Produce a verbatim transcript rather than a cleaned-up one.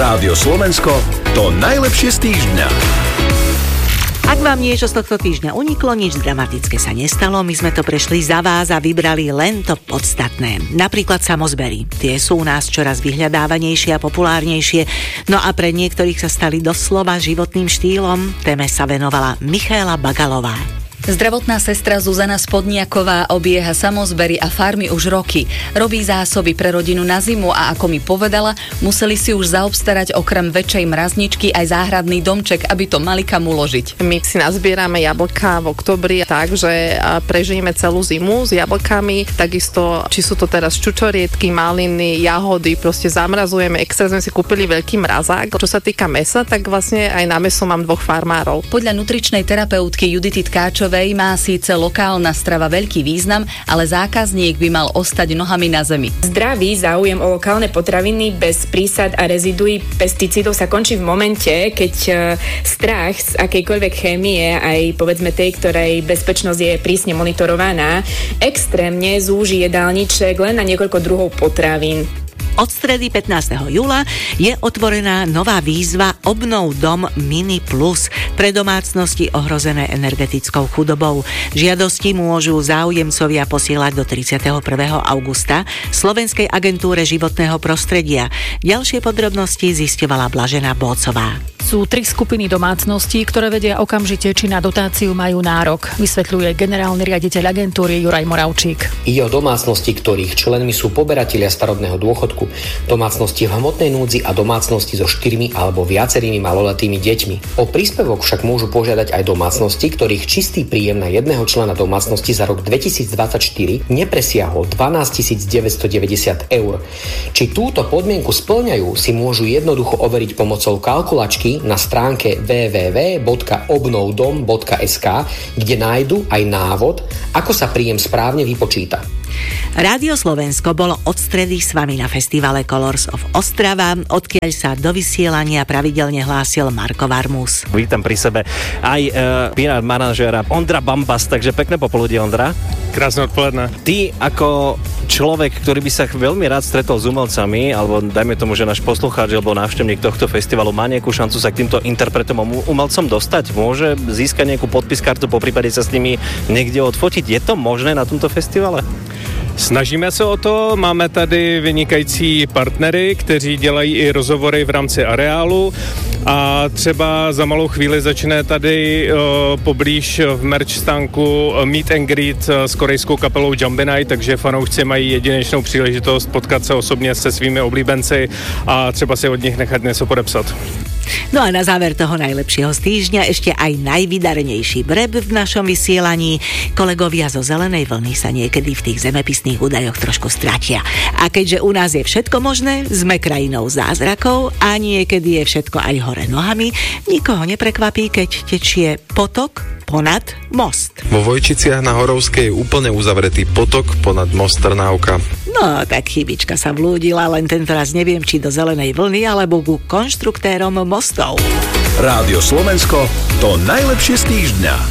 Rádio Slovensko, to najlepšie z týždňa. Ak vám niečo z tohto týždňa uniklo, nič dramatické sa nestalo, my sme to prešli za vás a vybrali len to podstatné. Napríklad samozbery. Tie sú u nás čoraz vyhľadávanejšie a populárnejšie, no a pre niektorých sa stali doslova životným štýlom. Téme sa venovala Michaela Bagalová. Zdravotná sestra Zuzana Spodniaková obieha samozbery a farmy už roky. Robí zásoby pre rodinu na zimu a ako mi povedala, museli si už zaobstarať okrem väčšej mrazničky aj záhradný domček, aby to mali kam uložiť. My si nazbierame jablká v oktobri tak, že prežijeme celú zimu s jablkami. Takisto, či sú to teraz čučoriedky, maliny, jahody, proste zamrazujeme. Extra sme si kúpili veľký mrazák. Čo sa týka mesa, tak vlastne aj na meso mám dvoch farmárov. Podľa nutričnej terapeutky Judity Tkáčovej má síce lokálna strava veľký význam, ale zákazník by mal ostať nohami na zemi. Zdravý záujem o lokálne potraviny bez prísad a reziduí pesticídov sa končí v momente, keď strach z akejkoľvek chémie, aj povedzme tej, ktorej bezpečnosť je prísne monitorovaná, extrémne zúži jedálniček len na niekoľko druhov potravín. Od stredy pätnásteho júla je otvorená nová výzva Obnov dom Mini Plus pre domácnosti ohrozené energetickou chudobou. Žiadosti môžu záujemcovia posielať do tridsiateho prvého augusta Slovenskej agentúre životného prostredia. Ďalšie podrobnosti zisťovala Blažená Bócová. Sú tri skupiny domácností, ktoré vedia okamžite, či na dotáciu majú nárok, vysvetľuje generálny riaditeľ agentúry Juraj Moravčík. Ide o domácnosti, ktorých členmi sú poberatelia starobného dôchodku, domácnosti v hmotnej núdzi a domácnosti so štyrmi alebo viacerými maloletými deťmi. O príspevok však môžu požiadať aj domácnosti, ktorých čistý príjem na jedného člena domácnosti za rok dvetisícdvadsaťštyri nepresiahol dvanásťtisíc deväťstodeväťdesiat eur. Či túto podmienku spĺňajú, si môžu jednoducho overiť pomocou kalkulačky na stránke w w w bodka obnovdom bodka es ká, kde nájdu aj návod, ako sa príjem správne vypočíta. Rádio Slovensko bolo od stredy s vami na festivale Colors of Ostrava, odkiaľ sa do vysielania pravidelne hlásil Marko Varmus. Vítam pri sebe aj e, pirát manažéra Ondra Bambas, takže pekné popoludie, Ondra. Krásne odpoledne. Ty ako človek, ktorý by sa veľmi rád stretol s umelcami, alebo dajme tomu, že náš poslucháč alebo návštevník tohto festivalu má nejakú šancu sa k týmto interpretom umelcom dostať? Môže získať nejakú podpiskartu, poprípade sa s nimi niekde odfotiť? Je to možné na tomto festivale? Snažíme se o to, máme tady vynikající partnery, kteří dělají i rozhovory v rámci areálu a třeba za malou chvíli začne tady uh, poblíž v merch stánku meet and greet s korejskou kapelou Jambi Night, takže fanoušci mají jedinečnou příležitost potkat se osobně se svými oblíbenci a třeba si od nich nechat něco podepsat. No a na záver toho najlepšieho z týždňa ešte aj najvydarenejší breb v našom vysielaní. Kolegovia zo Zelenej vlny sa niekedy v tých zemepisných údajoch trošku stratia. A keďže u nás je všetko možné, sme krajinou zázrakov a niekedy je všetko aj hore nohami, nikoho neprekvapí, keď tečie potok ponad most. Vo Vojčiciach na Horovskej je úplne uzavretý potok ponad most Trnávka. No, tak chybička sa vlúdila, len tentoraz neviem, či do Zelenej vlny, alebo ku konštruktérom mostov. Rádio Slovensko, to najlepšie z týždňa.